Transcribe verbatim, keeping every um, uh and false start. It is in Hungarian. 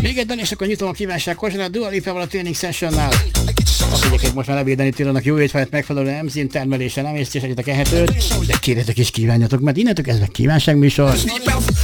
Még egy dal, és akkor nyitom a kívánság korsát a Dua Lipával a Training Sessionnál. Azt mondják, hogy most már ebédeni tőlenek jó étvágyat megfelelő enzim termelése, nem észtés egyetek ehetőt, de kérjetek és kívánjatok, mert innentől kezdve kívánságműsor.